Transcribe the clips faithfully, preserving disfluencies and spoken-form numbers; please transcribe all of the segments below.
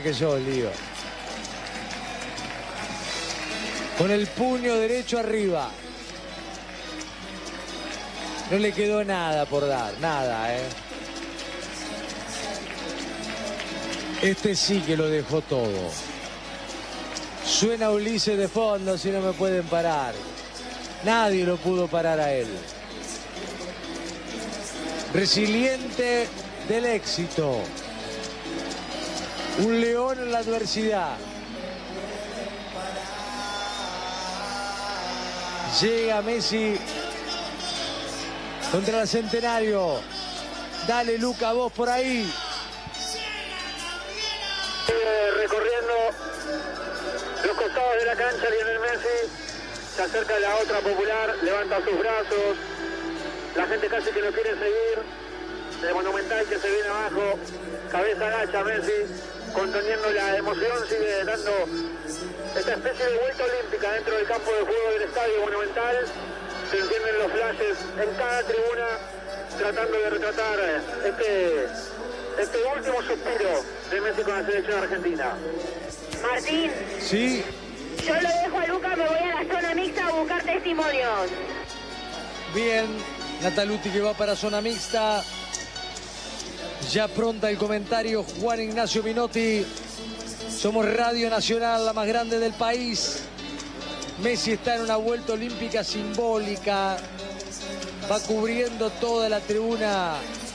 que yo, lío. Con el puño derecho arriba. No le quedó nada por dar, nada, ¿eh? Este sí que lo dejó todo. Suena Ulises de fondo, si no me pueden parar. Nadie lo pudo parar a él. Resiliente del éxito. Un león en la adversidad. Llega Messi contra el Centenario. Dale, Luca, vos por ahí. Sigue recorriendo los costados de la cancha Lionel Messi. Se acerca a la otra popular, levanta sus brazos. La gente casi que lo quiere seguir. El Monumental que se viene abajo. Cabeza agacha Messi, conteniendo la emoción, sigue dando esta especie de vuelta olímpica dentro del campo de juego del Estadio Monumental. Se encienden los flashes en cada tribuna, tratando de retratar este, este último suspiro de Messi con la selección argentina. Martín. Sí. Yo lo dejo a Luca, me voy a la zona mixta a buscar testimonios. Bien, Nataluti que va para zona mixta. Ya pronta el comentario Juan Ignacio Minotti. Somos Radio Nacional, la más grande del país. Messi está en una vuelta olímpica simbólica. Va cubriendo toda la tribuna.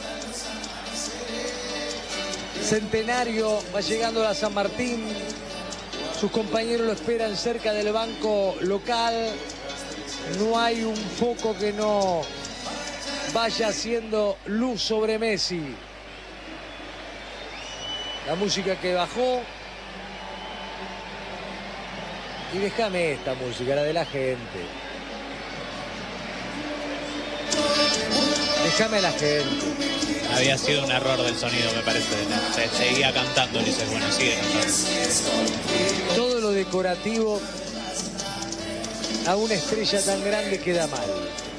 Centenario, va llegando a San Martín. Sus compañeros lo esperan cerca del banco local. No hay un foco que no vaya haciendo luz sobre Messi. La música que bajó. Y déjame esta música, la de la gente. Déjame a la gente. Había sido un error del sonido, me parece. Se seguía cantando, Ulises. Bueno, sigue cantando. Todo lo decorativo a una estrella tan grande queda mal.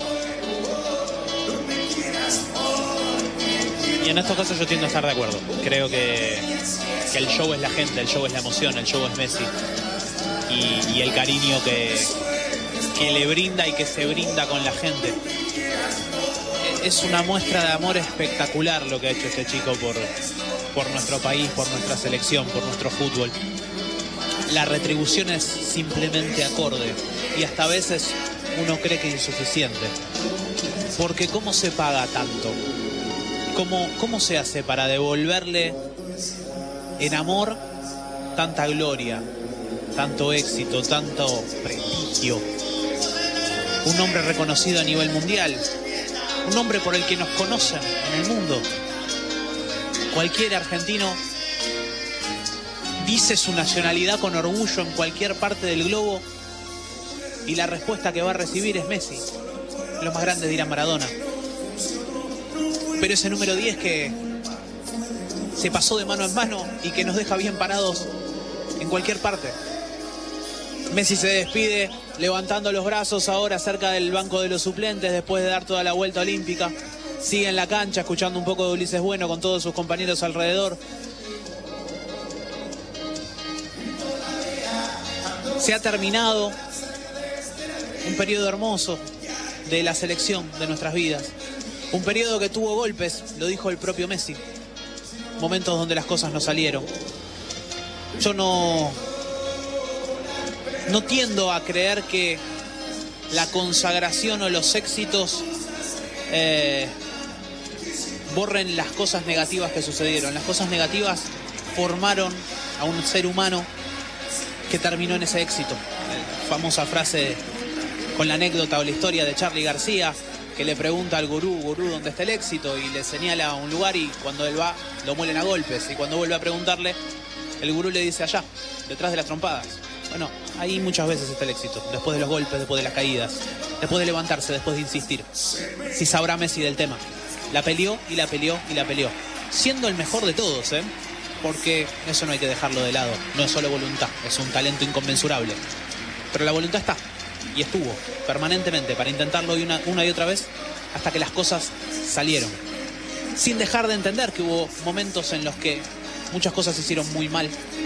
Y en estos casos yo tiendo a estar de acuerdo. Creo que, que el show es la gente, el show es la emoción, el show es Messi. Y, y el cariño que, que le brinda y que se brinda con la gente. Es una muestra de amor espectacular lo que ha hecho este chico por, por nuestro país, por nuestra selección, por nuestro fútbol. La retribución es simplemente acorde y hasta a veces uno cree que es insuficiente. Porque ¿cómo se paga tanto? ¿Cómo, cómo se hace para devolverle en amor tanta gloria, tanto éxito, tanto prestigio? Un hombre reconocido a nivel mundial, un hombre por el que nos conocen en el mundo. Cualquier argentino dice su nacionalidad con orgullo en cualquier parte del globo y la respuesta que va a recibir es Messi. Los más grandes dirán Maradona. Pero ese número diez que se pasó de mano en mano y que nos deja bien parados en cualquier parte. Messi se despide levantando los brazos ahora cerca del banco de los suplentes después de dar toda la vuelta olímpica. Sigue en la cancha escuchando un poco de Ulises Bueno con todos sus compañeros alrededor. Se ha terminado un periodo hermoso de la selección de nuestras vidas. Un periodo que tuvo golpes, lo dijo el propio Messi. Momentos donde las cosas no salieron. Yo no, no tiendo a creer que la consagración o los éxitos eh, borren las cosas negativas que sucedieron. Las cosas negativas formaron a un ser humano que terminó en ese éxito. La famosa frase con la anécdota o la historia de Charly García, que le pregunta al gurú, gurú, ¿dónde está el éxito? Y le señala un lugar y cuando él va, lo muelen a golpes. Y cuando vuelve a preguntarle, el gurú le dice allá, detrás de las trompadas. Bueno, ahí muchas veces está el éxito. Después de los golpes, después de las caídas, después de levantarse, después de insistir. Si sabrá Messi del tema. La peleó y la peleó y la peleó. Siendo el mejor de todos, ¿eh? Porque eso no hay que dejarlo de lado. No es solo voluntad, es un talento inconmensurable. Pero la voluntad está. Y estuvo permanentemente para intentarlo una, una y otra vez hasta que las cosas salieron. Sin dejar de entender que hubo momentos en los que muchas cosas se hicieron muy mal.